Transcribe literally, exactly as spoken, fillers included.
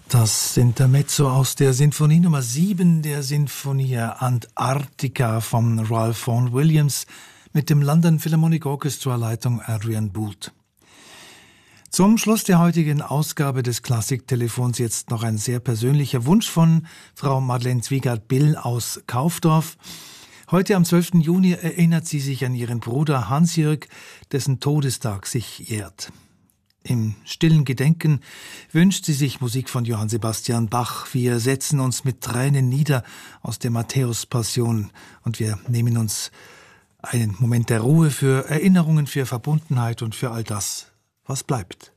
Das Intermezzo aus der Sinfonie Nummer sieben der Sinfonia Antarctica von Ralph Vaughan Williams mit dem London Philharmonic Orchestra Leitung Adrian Boult. Zum Schluss der heutigen Ausgabe des Klassiktelefons jetzt noch ein sehr persönlicher Wunsch von Frau Madeleine Zwiegart-Bill aus Kaufdorf. Heute am zwölften Juni erinnert sie sich an ihren Bruder Hans-Jörg, dessen Todestag sich jährt. Im stillen Gedenken wünscht sie sich Musik von Johann Sebastian Bach. Wir setzen uns mit Tränen nieder aus der Matthäus-Passion und wir nehmen uns einen Moment der Ruhe für Erinnerungen, für Verbundenheit und für all das, was bleibt.